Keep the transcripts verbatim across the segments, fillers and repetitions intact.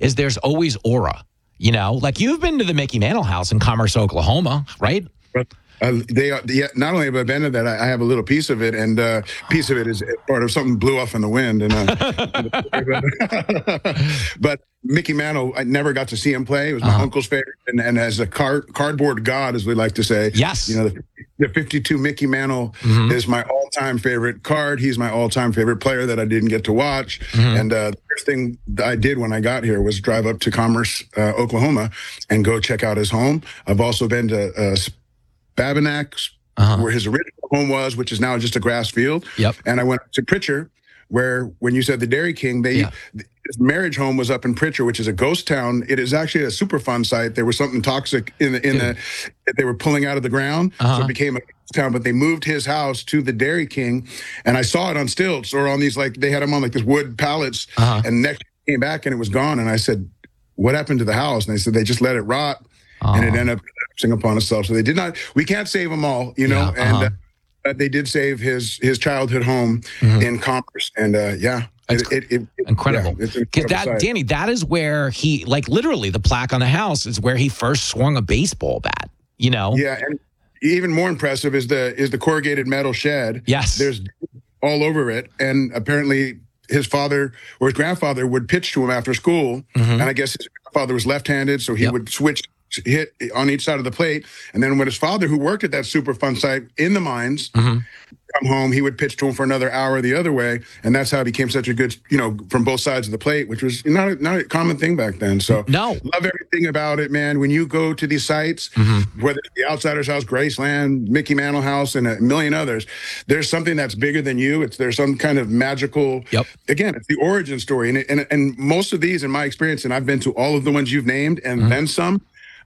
is there's always aura. You know, like you've been to the Mickey Mantle house in Commerce, Oklahoma, right? Uh, they are, yeah, not only have I been to that, I, I have a little piece of it, and uh, piece of it is part of something blew off in the wind. And uh, but Mickey Mantle, I never got to see him play. It was my uh-huh. uncle's favorite, and, and as a card, cardboard god, as we like to say, yes, you know, the, the fifty-two Mickey Mantle mm-hmm. is my all-time favorite card. He's my all-time favorite player that I didn't get to watch. Mm-hmm. And uh, the first thing that I did when I got here was drive up to Commerce, uh, Oklahoma, and go check out his home. I've also been to uh, Babinack, uh-huh. where his original home was, which is now just a grass field. Yep. And I went to Pritchard, where when you said the Dairy King, they yeah. his marriage home was up in Pritchard, which is a ghost town. It is actually a Superfund site. There was something toxic in the in the that they were pulling out of the ground, uh-huh. so it became a ghost town. But they moved his house to the Dairy King, and I saw it on stilts or on these like they had them on like this wood pallets. Uh-huh. And next came back and it was gone. And I said, "What happened to the house?" And they said they just let it rot. Uh-huh. And it ended up collapsing upon itself. So they did not. We can't save them all, you know. Yeah, uh-huh. And uh, they did save his his childhood home mm-hmm. in Commerce. And uh, yeah, it's it, it, it, incredible. Yeah, incredible that site. Danny, that is where he, like, literally, the plaque on the house is where he first swung a baseball bat. You know. Yeah, and even more impressive is the is the corrugated metal shed. Yes, there's all over it, and apparently his father or his grandfather would pitch to him after school, mm-hmm. and I guess his grandfather was left-handed, so he yep. would switch. Hit on each side of the plate, and then when his father, who worked at that Superfund site in the mines, mm-hmm. come home, he would pitch to him for another hour the other way, and that's how it became such a good, you know, from both sides of the plate, which was not a, not a common thing back then. So no, love everything about it, man. When you go to these sites, mm-hmm. whether it's the Outsiders House, Graceland, Mickey Mantle House, and a million others, there's something that's bigger than you. It's there's some kind of magical. Yep. Again, it's the origin story, and it, and and most of these, in my experience, and I've been to all of the ones you've named, and mm-hmm. then some.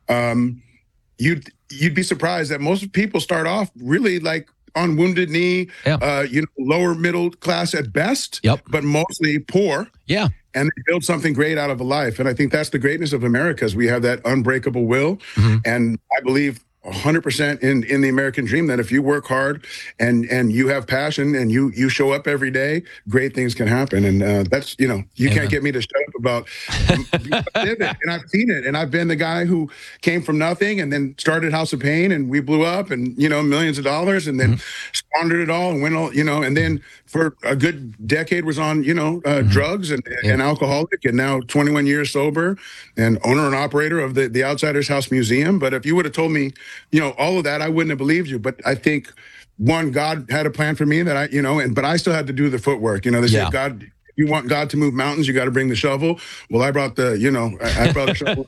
Um, you'd you'd be surprised that most people start off really like on Wounded Knee, yeah. uh, you know, lower middle class at best, yep. but mostly poor. Yeah, and they build something great out of a life. And I think that's the greatness of America is we have that unbreakable will, mm-hmm. and I believe one hundred percent in in the American dream that if you work hard and and you have passion and you you show up every day, great things can happen. And uh, that's, you know, you Amen. Can't get me to shut up about I live it, and I've seen it, and I've been the guy who came from nothing and then started House of Pain, and we blew up, and you know, millions of dollars, and then mm-hmm. squandered it all and went all, you know, and then for a good decade was on, you know, uh, mm-hmm. drugs and, yeah. and alcoholic, and now twenty-one years sober and owner and operator of the the Outsiders House Museum. But if you would have told me, you know, all of that, I wouldn't have believed you. But I think, one, God had a plan for me that I, you know, and but I still had to do the footwork. You know, they yeah. say God, if you want God to move mountains, you got to bring the shovel. Well, I brought the, you know, I, I brought the shovel.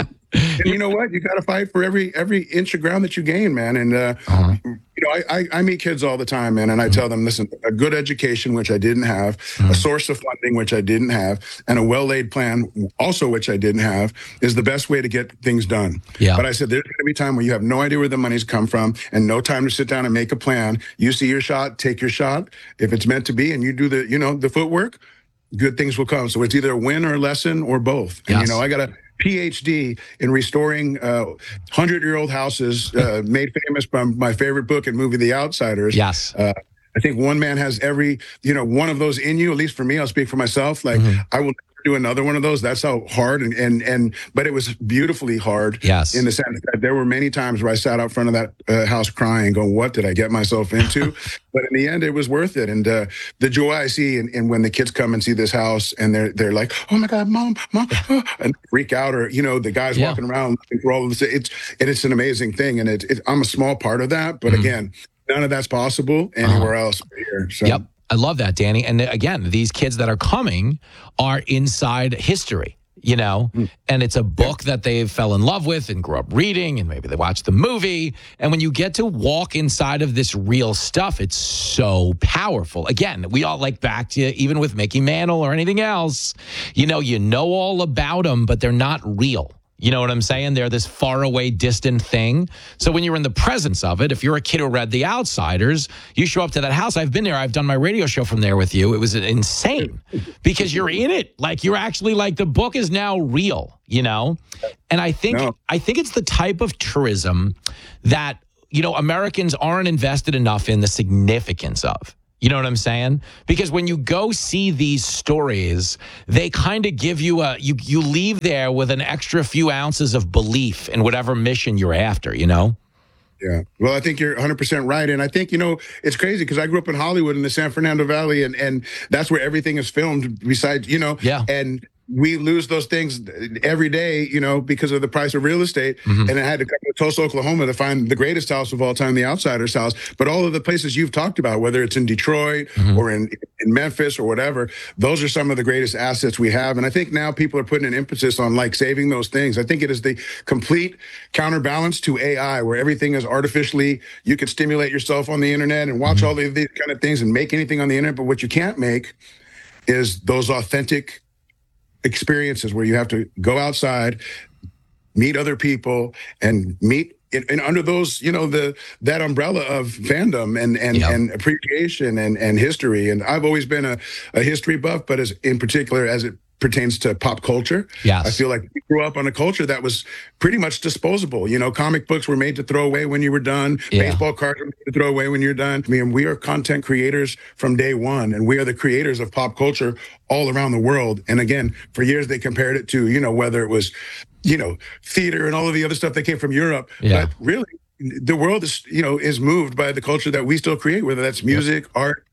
And you know what? You got to fight for every every inch of ground that you gain, man. And uh, uh-huh. you know, I, I I meet kids all the time, man, and I mm-hmm. tell them, listen, a good education, which I didn't have, mm-hmm. a source of funding, which I didn't have, and a well-laid plan, also which I didn't have, is the best way to get things done. Yeah. But I said, there's going to be time where you have no idea where the money's come from, and no time to sit down and make a plan. You see your shot, take your shot. If it's meant to be, and you do the, you know, the footwork, good things will come. So it's either a win or a lesson or both. And, yes. you know, I got a P H D in restoring uh, hundred-year-old houses, uh, made famous by my favorite book and movie, The Outsiders. Yes. Uh, I think one man has every, you know, one of those in you, at least for me, I'll speak for myself. Like, mm-hmm. I will never do another one of those. That's how hard and, and, and, but it was beautifully hard. Yes. In the sense that there were many times where I sat out front of that uh, house crying, going, what did I get myself into? But in the end, it was worth it. And uh, the joy I see in, in when the kids come and see this house and they're, they're like, oh my God, mom, mom, oh, and freak out, or, you know, the guys yeah. walking around looking for all of this. It's, and it's an amazing thing. And it, it, I'm a small part of that. But mm-hmm. again, none of that's possible anywhere uh-huh. else here. So. Yep. I love that, Danny. And again, these kids that are coming are inside history, you know, mm. and it's a book that they fell in love with and grew up reading, and maybe they watched the movie. And when you get to walk inside of this real stuff, it's so powerful. Again, we all like back to even with Mickey Mantle or anything else, you know, you know all about them, but they're not real. You know what I'm saying? They're this far away, distant thing. So when you're in the presence of it, if you're a kid who read The Outsiders, you show up to that house. I've been there. I've done my radio show from there with you. It was insane because you're in it. Like, you're actually like, the book is now real, you know? And I think, no. I think it's the type of tourism that, you know, Americans aren't invested enough in the significance of. You know what I'm saying? Because when you go see these stories, they kind of give you a, you, you leave there with an extra few ounces of belief in whatever mission you're after, you know? Yeah. Well, I think you're one hundred percent right. And I think, you know, it's crazy because I grew up in Hollywood in the San Fernando Valley, and, and that's where everything is filmed besides, you know, yeah. and we lose those things every day, you know, because of the price of real estate. Mm-hmm. And I had to come to Tulsa, Oklahoma to find the greatest house of all time, the Outsider's house. But all of the places you've talked about, whether it's in Detroit mm-hmm. or in, in Memphis or whatever, those are some of the greatest assets we have. And I think now people are putting an emphasis on like saving those things. I think it is the complete counterbalance to A I, where everything is artificially, you can stimulate yourself on the internet and watch mm-hmm. all of these kind of things and make anything on the internet. But what you can't make is those authentic experiences where you have to go outside, meet other people, and meet and, and under those, you know, the that umbrella of fandom and and, yep. and appreciation and, and history. And I've always been a, a history buff, but as in particular as it pertains to pop culture. Yes. I feel like we grew up on a culture that was pretty much disposable. You know, comic books were made to throw away when you were done. Yeah. Baseball cards were made to throw away when you're done. I mean, we are content creators from day one, and we are the creators of pop culture all around the world. And again, for years they compared it to, you know, whether it was, you know, theater and all of the other stuff that came from Europe. Yeah. But really, the world is, you know, is moved by the culture that we still create, whether that's music, yep. art,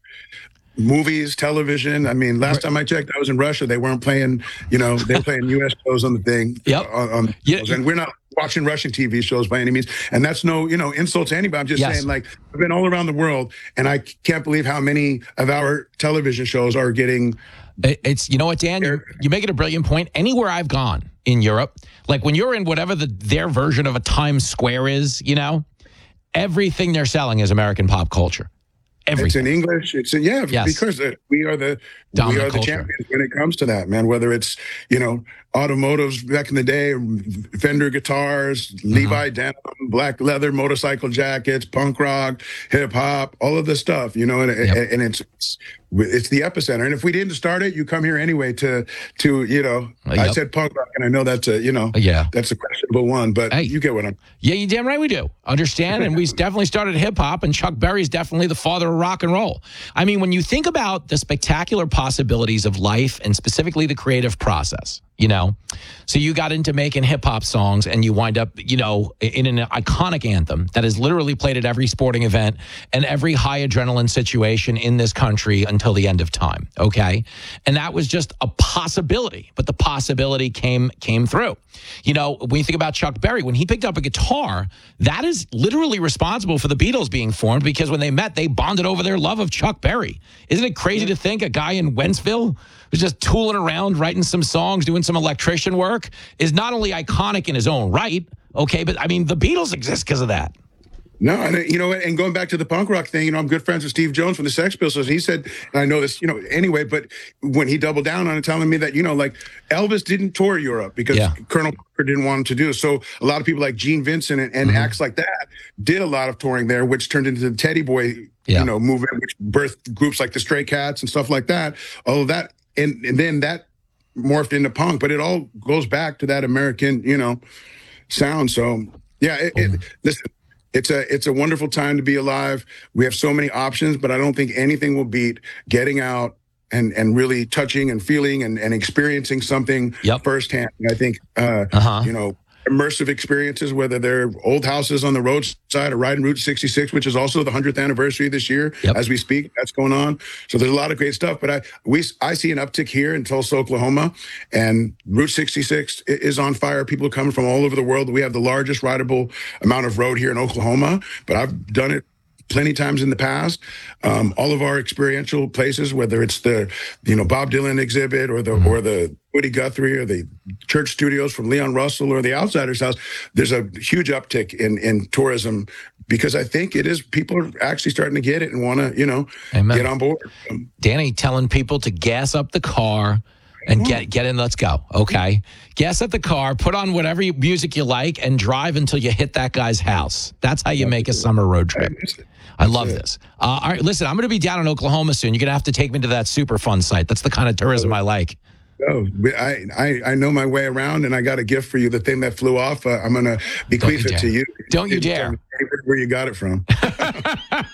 movies, television. I mean, last time I checked, I was in Russia. They weren't playing, you know, they were playing U S shows on the thing. Yep. On, on yeah. And we're not watching Russian T V shows by any means. And that's no, you know, insult to anybody. I'm just yes. saying, like, I've been all around the world, and I can't believe how many of our television shows are getting. It's, you know what, Dan, you, you make it a brilliant point. Anywhere I've gone in Europe, like when you're in whatever the their version of a Times Square is, you know, everything they're selling is American pop culture. Everything. It's in English. It's in, yeah, yes. because uh, we are the Dominant we are the culture. champions when it comes to that, man. Whether it's, you know, automotives back in the day, Fender guitars, mm-hmm. Levi denim, black leather motorcycle jackets, punk rock, hip hop, all of this stuff, you know, and, yep. and it's, it's it's the epicenter. And if we didn't start it, you come here anyway to to you know. Uh, yep. I said punk rock, and I know that's a you know yeah that's a questionable one, but hey, you get what I'm. Yeah, you damn right we do understand, and we definitely started hip hop, and Chuck Berry's definitely the father of rock and roll. I mean, when you think about the spectacular possibilities of life, and specifically the creative process, you know, so you got into making hip hop songs, and you wind up, you know, in an iconic anthem that is literally played at every sporting event and every high adrenaline situation in this country until the end of time. Okay. And that was just a possibility, but the possibility came, came through. You know, when you think about Chuck Berry, when he picked up a guitar, that is literally responsible for the Beatles being formed, because when they met, they bonded over their love of Chuck Berry. Isn't it crazy to think a guy in Wentzville who's just tooling around, writing some songs, doing some electrician work, is not only iconic in his own right, okay, but I mean, the Beatles exist because of that. No, and you know, and going back to the punk rock thing, you know, I'm good friends with Steve Jones from the Sex Pistols. And he said, and I know this, you know, anyway, but when he doubled down on it, telling me that, you know, like Elvis didn't tour Europe because yeah. Colonel Parker didn't want him to do. So a lot of people like Gene Vincent and, and mm-hmm. acts like that did a lot of touring there, which turned into the Teddy Boy, yeah. you know, movement, which birthed groups like the Stray Cats and stuff like that. All of that, and, and then that morphed into punk, but it all goes back to that American, you know, sound. So yeah, it, mm-hmm. it, listen. It's a it's a wonderful time to be alive. We have so many options, but I don't think anything will beat getting out and and really touching and feeling and, and experiencing something yep. firsthand. I think uh, uh-huh. you know, immersive experiences, whether they're old houses on the roadside or riding Route sixty-six, which is also the hundredth anniversary this year yep. as we speak. That's going on. So there's a lot of great stuff. But I we I see an uptick here in Tulsa, Oklahoma, and Route sixty-six is on fire. People are coming from all over the world. We have the largest rideable amount of road here in Oklahoma, but I've done it plenty times in the past. Um, all of our experiential places, whether it's the, you know, Bob Dylan exhibit or the, mm-hmm. or the Woody Guthrie or the church studios from Leon Russell or the Outsider's house, there's a huge uptick in, in tourism, because I think it is, people are actually starting to get it and want to, you know, Amen. get on board. Um, Danny telling people to gas up the car and get get in, let's go, okay? Gas up the car, put on whatever you, music you like, and drive until you hit that guy's house. That's how you make a summer road trip. I love this. Uh, all right, listen, I'm going to be down in Oklahoma soon. You're going to have to take me to that super fun site. That's the kind of tourism I like. Oh, I, I I know my way around, and I got a gift for you. The thing that flew off, uh, I'm going to bequeath it to you. Don't you dare. Where you got it from.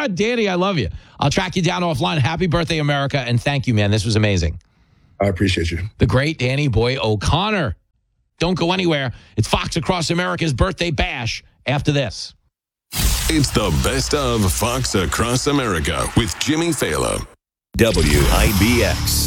Danny, I love you. I'll track you down offline. Happy birthday, America, and thank you, man. This was amazing. I appreciate you. The great Danny Boy O'Connor. Don't go anywhere. It's Fox Across America's birthday bash after this. It's the best of Fox Across America with Jimmy Fallon. W I B X.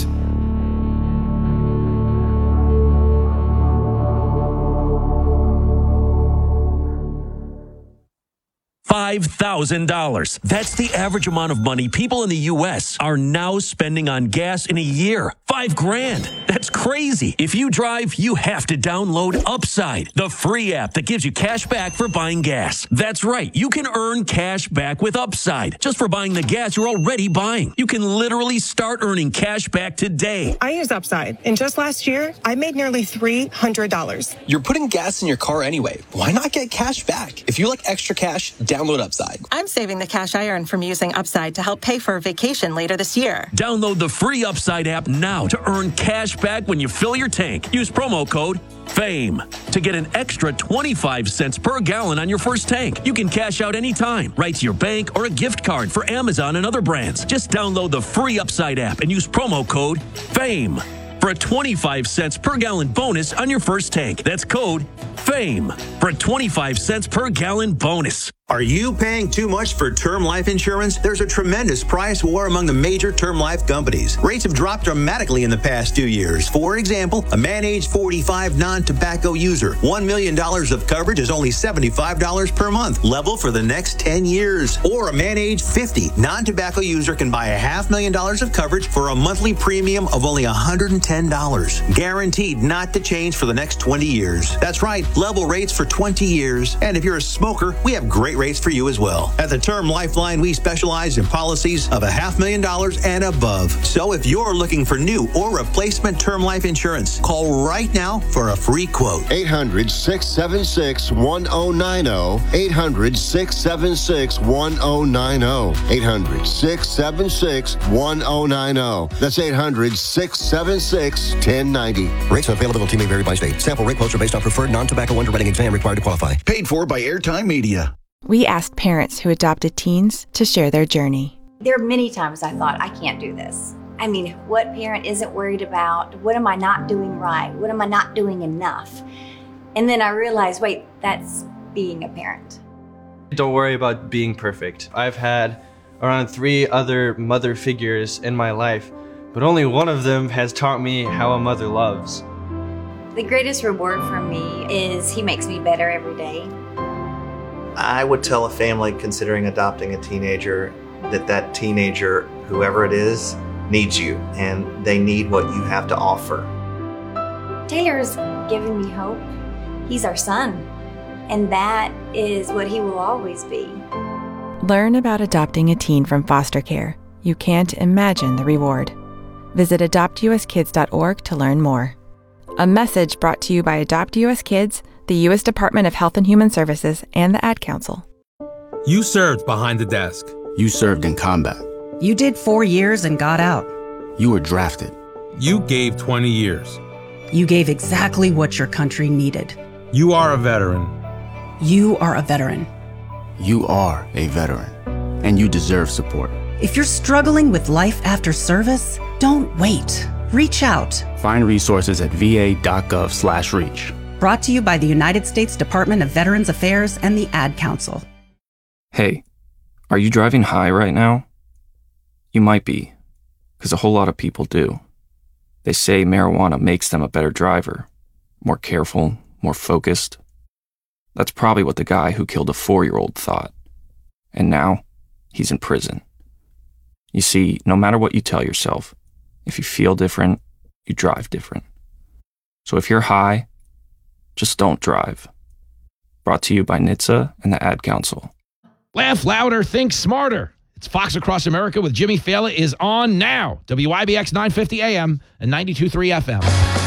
five thousand dollars. That's the average amount of money people in the U S are now spending on gas in a year. Five grand. That's crazy. If you drive, you have to download Upside, the free app that gives you cash back for buying gas. That's right. You can earn cash back with Upside just for buying the gas you're already buying. You can literally start earning cash back today. I use Upside, and just last year, I made nearly three hundred dollars. You're putting gas in your car anyway. Why not get cash back? If you like extra cash, download Upside. I'm saving the cash I earn from using Upside to help pay for a vacation later this year. Download the free Upside app now to earn cash back when you fill your tank. Use promo code FAME to get an extra twenty-five cents per gallon on your first tank. You can cash out anytime, right to your bank or a gift card for Amazon and other brands. Just download the free Upside app and use promo code FAME for a twenty-five cents per gallon bonus on your first tank. That's code FAME for a twenty-five cents per gallon bonus. Are you paying too much for term life insurance? There's a tremendous price war among the major term life companies. Rates have dropped dramatically in the past two years. For example, a man age forty-five non-tobacco user, one million dollars of coverage is only seventy-five dollars per month, level for the next ten years. Or a man age fifty non-tobacco user can buy a half million dollars of coverage for a monthly premium of only one hundred ten dollars. Guaranteed not to change for the next twenty years. That's right, level rates for twenty years. And if you're a smoker, we have great rates for you as well. At the Term Lifeline, we specialize in policies of a half million dollars and above. So if you're looking for new or replacement term life insurance, call right now for a free quote. eight hundred, six seven six, one zero nine zero. eight hundred, six seven six, one zero nine zero. eight hundred, six seven six, one zero nine zero. That's eight hundred, six seven six, one zero nine zero. Rates and availability may vary by state. Sample rate quotes are based on preferred non-tobacco underwriting exam required to qualify. Paid for by Airtime Media. We asked parents who adopted teens to share their journey. There are many times I thought, I can't do this. I mean, what parent isn't worried about? What am I not doing right? What am I not doing enough? And then I realized, wait, that's being a parent. Don't worry about being perfect. I've had around three other mother figures in my life, but only one of them has taught me how a mother loves. The greatest reward for me is he makes me better every day. I would tell a family considering adopting a teenager that that teenager, whoever it is, needs you, and they need what you have to offer. Taylor's given me hope. He's our son, and that is what he will always be. Learn about adopting a teen from foster care. You can't imagine the reward. Visit adopt u s kids dot org to learn more. A message brought to you by Adopt U S Kids, the U S Department of Health and Human Services, and the Ad Council. You served behind the desk. You served in combat. You did four years and got out. You were drafted. You gave twenty years. You gave exactly what your country needed. You are a veteran. You are a veteran. You are a veteran, and you deserve support. If you're struggling with life after service, don't wait. Reach out. Find resources at v a dot gov slash reach. Brought to you by the United States Department of Veterans Affairs and the Ad Council. Hey, are you driving high right now? You might be, because a whole lot of people do. They say marijuana makes them a better driver, more careful, more focused. That's probably what the guy who killed a four-year-old thought. And now, he's in prison. You see, no matter what you tell yourself, if you feel different, you drive different. So if you're high, just don't drive. Brought to you by N H T S A and the Ad Council. Laugh louder, think smarter. It's Fox Across America with Jimmy Fallon is on now. W I B X nine fifty A M and ninety-two point three F M.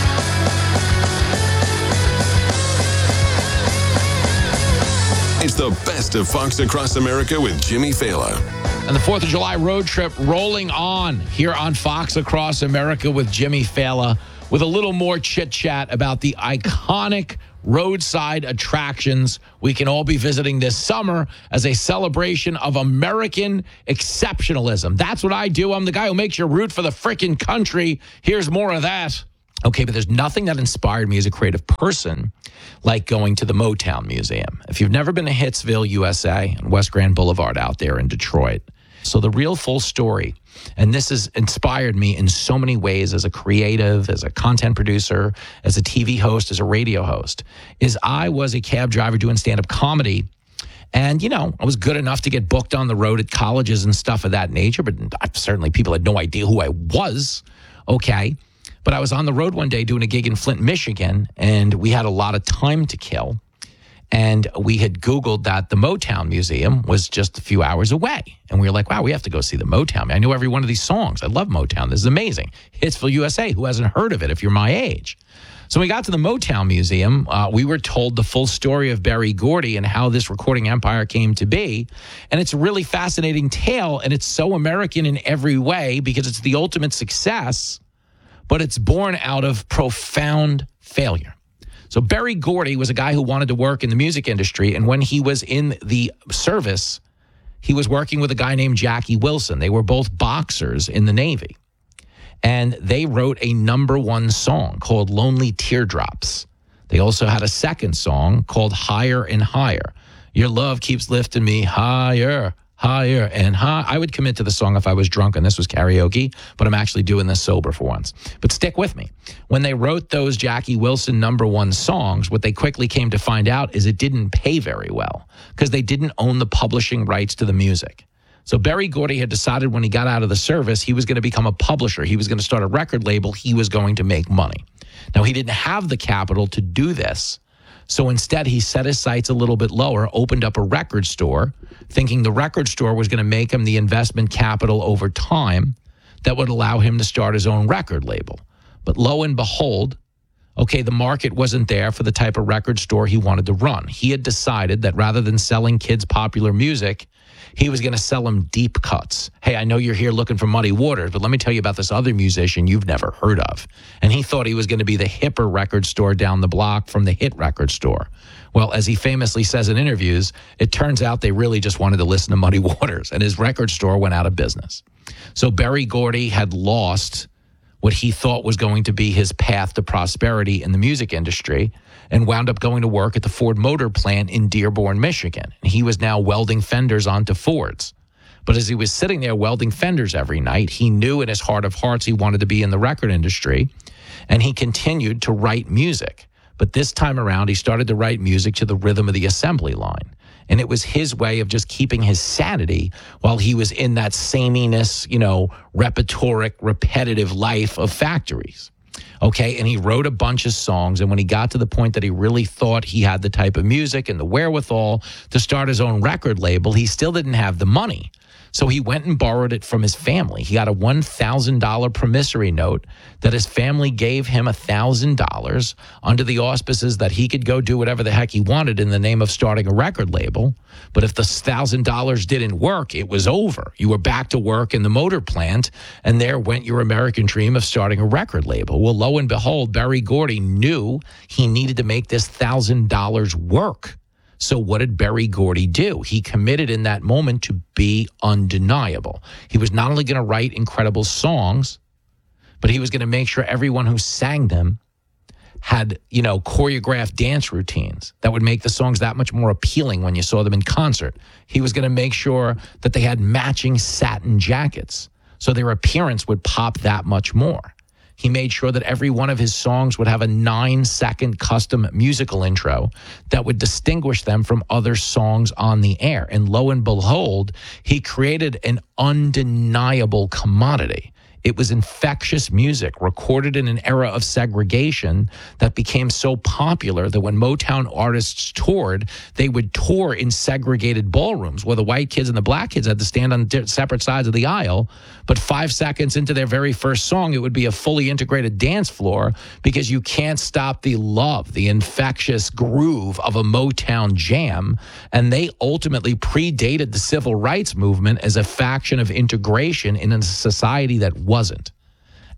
It's the best of Fox Across America with Jimmy Fallon. And the fourth of July road trip rolling on here on Fox Across America with Jimmy Fallon. with a little more chit-chat about the iconic roadside attractions we can all be visiting this summer as a celebration of American exceptionalism. That's what I do. I'm the guy who makes you root for the frickin' country. Here's more of that. Okay, but there's nothing that inspired me as a creative person like going to the Motown Museum. If you've never been to Hitsville, U S A, and West Grand Boulevard out there in Detroit. So the real full story, and this has inspired me in so many ways as a creative, as a content producer, as a T V host, as a radio host, is I was a cab driver doing stand-up comedy. And, you know, I was good enough to get booked on the road at colleges and stuff of that nature, but certainly people had no idea who I was, okay? But I was on the road one day doing a gig in Flint, Michigan, and we had a lot of time to kill. And we had Googled that the Motown Museum was just a few hours away. And we were like, wow, we have to go see the Motown. I know every one of these songs. I love Motown. This is amazing. Hitsville, U S A. Who hasn't heard of it if you're my age? So when we got to the Motown Museum, uh, we were told the full story of Berry Gordy and how this recording empire came to be. And it's a really fascinating tale, and it's so American in every way because it's the ultimate success, but it's born out of profound failure. So Berry Gordy was a guy who wanted to work in the music industry, and when he was in the service, he was working with a guy named Jackie Wilson. They were both boxers in the Navy, and they wrote a number one song called Lonely Teardrops. They also had a second song called Higher and Higher. Your love keeps lifting me higher, higher and high. I would commit to the song if I was drunk and this was karaoke, but I'm actually doing this sober for once. But stick with me. When they wrote those Jackie Wilson number one songs, what they quickly came to find out is it didn't pay very well because they didn't own the publishing rights to the music. So Berry Gordy had decided when he got out of the service, he was going to become a publisher. He was going to start a record label. He was going to make money. Now, he didn't have the capital to do this. So instead, he set his sights a little bit lower, opened up a record store, thinking the record store was going to make him the investment capital over time that would allow him to start his own record label. But lo and behold, okay, the market wasn't there for the type of record store he wanted to run. He had decided that rather than selling kids popular music, he was going to sell them deep cuts. Hey, I know you're here looking for Muddy Waters, but let me tell you about this other musician you've never heard of. And he thought he was going to be the hipper record store down the block from the hit record store. Well, as he famously says in interviews, it turns out they really just wanted to listen to Muddy Waters, and his record store went out of business. So Berry Gordy had lost what he thought was going to be his path to prosperity in the music industry and wound up going to work at the Ford Motor plant in Dearborn, Michigan. And he was now welding fenders onto Fords. But as he was sitting there welding fenders every night, he knew in his heart of hearts he wanted to be in the record industry, and he continued to write music. But this time around, he started to write music to the rhythm of the assembly line. And it was his way of just keeping his sanity while he was in that sameness, you know, repertoric, repetitive life of factories. Okay, and he wrote a bunch of songs, and when he got to the point that he really thought he had the type of music and the wherewithal to start his own record label, he still didn't have the money. So he went and borrowed it from his family. He got a one thousand dollars promissory note that his family gave him one thousand dollars under the auspices that he could go do whatever the heck he wanted in the name of starting a record label. But if the one thousand dollars didn't work, it was over. You were back to work in the motor plant, and there went your American dream of starting a record label. Well, lo and behold, Berry Gordy knew he needed to make this one thousand dollars work. So what did Berry Gordy do? He committed in that moment to be undeniable. He was not only going to write incredible songs, but he was going to make sure everyone who sang them had, you know, choreographed dance routines that would make the songs that much more appealing when you saw them in concert. He was going to make sure that they had matching satin jackets so their appearance would pop that much more. He made sure that every one of his songs would have a nine-second custom musical intro that would distinguish them from other songs on the air. And lo and behold, he created an undeniable commodity. It was infectious music recorded in an era of segregation that became so popular that when Motown artists toured, they would tour in segregated ballrooms where the white kids and the black kids had to stand on separate sides of the aisle. But five seconds into their very first song, it would be a fully integrated dance floor because you can't stop the love, the infectious groove of a Motown jam. And they ultimately predated the civil rights movement as a faction of integration in a society that wasn't.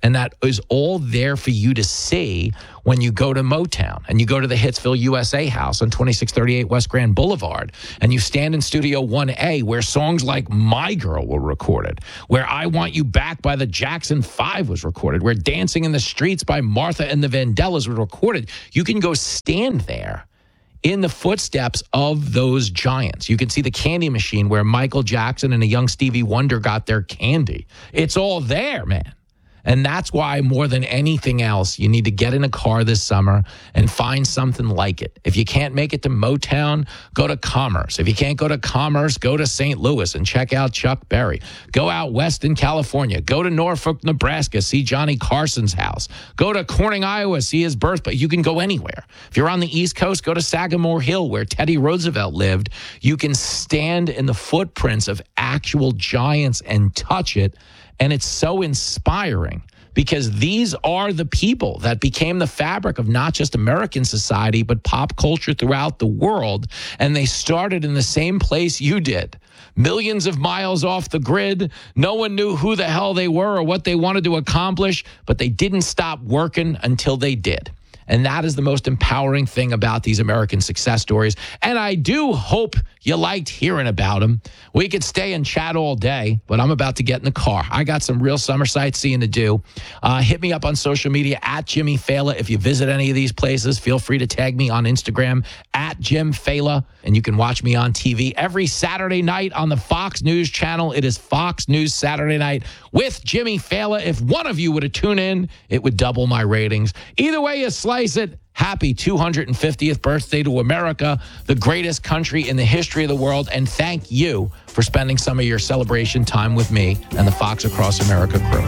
And that is all there for you to see when you go to Motown and you go to the Hitsville U S A House on twenty-six thirty-eight West Grand Boulevard and you stand in Studio one A where songs like My Girl were recorded, where I Want You Back by the Jackson Five was recorded, where Dancing in the Streets by Martha and the Vandellas was recorded. You can go stand there in the footsteps of those giants. You can see the candy machine where Michael Jackson and a young Stevie Wonder got their candy. It's all there, man. And that's why, more than anything else, you need to get in a car this summer and find something like it. If you can't make it to Motown, go to Commerce. If you can't go to Commerce, go to Saint Louis and check out Chuck Berry. Go out west in California. Go to Norfolk, Nebraska, see Johnny Carson's house. Go to Corning, Iowa, see his birthplace. You can go anywhere. If you're on the East Coast, go to Sagamore Hill, where Teddy Roosevelt lived. You can stand in the footprints of actual giants and touch it. And it's so inspiring because these are the people that became the fabric of not just American society, but pop culture throughout the world. And they started in the same place you did. Millions of miles off the grid. No one knew who the hell they were or what they wanted to accomplish, but they didn't stop working until they did. And that is the most empowering thing about these American success stories. And I do hope you liked hearing about them. We could stay and chat all day, but I'm about to get in the car. I got some real summer sightseeing to do. Uh, hit me up on social media at Jimmy Fela. If you visit any of these places, feel free to tag me on Instagram at Jim Fela. And you can watch me on T V every Saturday night on the Fox News channel. It is Fox News Saturday Night with Jimmy Fela. If one of you were to tune in, it would double my ratings. Either way you slice it, happy two hundred fiftieth birthday to America, the greatest country in the history of the world. And thank you for spending some of your celebration time with me and the Fox Across America crew.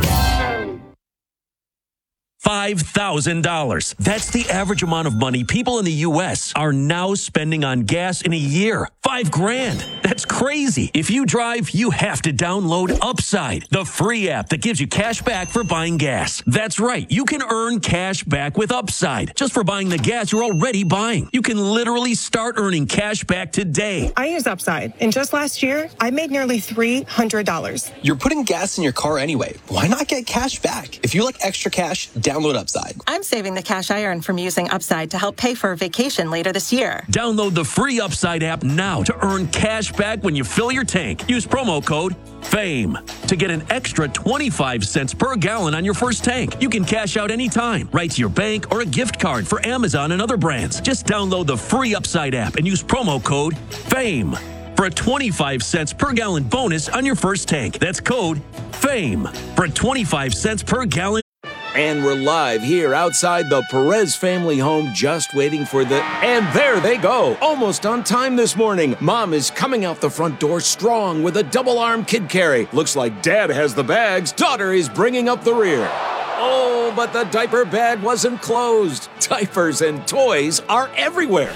five thousand dollars. That's the average amount of money people in the U S are now spending on gas in a year. Five grand. That's crazy. If you drive, you have to download Upside, the free app that gives you cash back for buying gas. That's right. You can earn cash back with Upside just for buying the gas you're already buying. You can literally start earning cash back today. I use Upside, and just last year, I made nearly three hundred dollars. You're putting gas in your car anyway. Why not get cash back? If you like extra cash, download Upside. I'm saving the cash I earn from using Upside to help pay for a vacation later this year. Download the free Upside app now to earn cash back when you fill your tank. Use promo code FAME to get an extra twenty-five cents per gallon on your first tank. You can cash out anytime, right to your bank or a gift card for Amazon and other brands. Just download the free Upside app and use promo code FAME for a twenty-five cents per gallon bonus on your first tank. That's code FAME for a twenty-five cents per gallon. And we're live here outside the Perez family home, just waiting for the... And there they go, almost on time this morning. Mom is coming out the front door strong with a double-arm kid carry. Looks like Dad has the bags. Daughter is bringing up the rear. Oh, but the diaper bag wasn't closed. Diapers and toys are everywhere.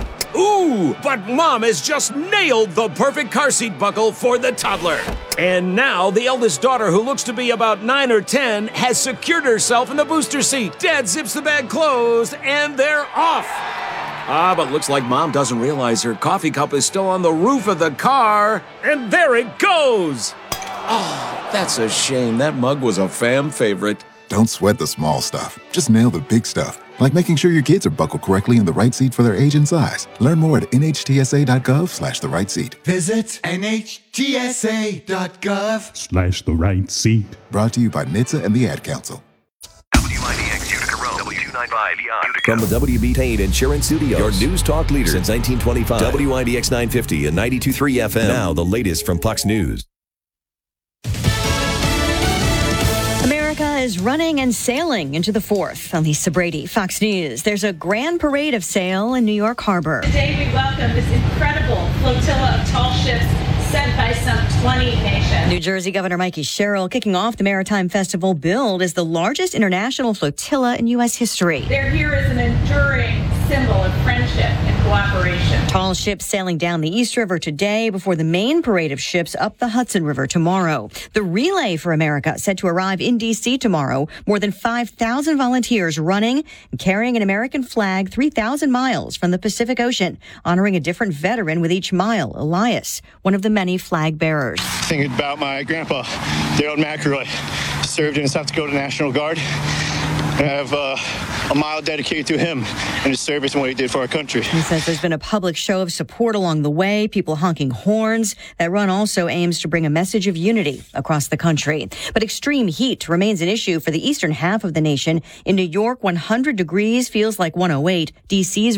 Ooh, but Mom has just nailed the perfect car seat buckle for the toddler. And now the eldest daughter, who looks to be about nine or ten, has secured herself in the booster seat. Dad zips the bag closed, and they're off. Ah, but looks like Mom doesn't realize her coffee cup is still on the roof of the car. And there it goes. Oh, that's a shame. That mug was a fam favorite. Don't sweat the small stuff. Just nail the big stuff, like making sure your kids are buckled correctly in the right seat for their age and size. Learn more at N H T S A dot gov slash the right seat. Visit N H T S A dot gov Slash the right seat. Brought to you by N H T S A and the Ad Council. W I D X Utica Road, W two ninety-five Utica. From the W B Payne Insurance Studios, your news talk leader since nineteen twenty-five. W I D X nine fifty and ninety-two point three F M. Now the latest from Fox News. America is running and sailing into the fourth. Lisa Brady, Fox News. There's a grand parade of sail in New York Harbor. Today we welcome this incredible flotilla of tall ships sent by some twenty nations. New Jersey Governor Mikey Sherrill kicking off the Maritime Festival billed as the largest international flotilla in U S history. They're here as an enduring symbol of friendship and cooperation. Tall ships sailing down the East River today before the main parade of ships up the Hudson River tomorrow. The Relay for America set to arrive in D C tomorrow. More than five thousand volunteers running and carrying an American flag three thousand miles from the Pacific Ocean, honoring a different veteran with each mile. Elias, one of the many flag bearers. Thinking about my grandpa, Daryl McElroy, served in the South Dakota National Guard. And I have uh, a mile dedicated to him and his service and what he did for our country. He says there's been a public show of support along the way, people honking horns. That run also aims to bring a message of unity across the country. But extreme heat remains an issue for the eastern half of the nation. In New York, one hundred degrees feels like one oh eight. D C's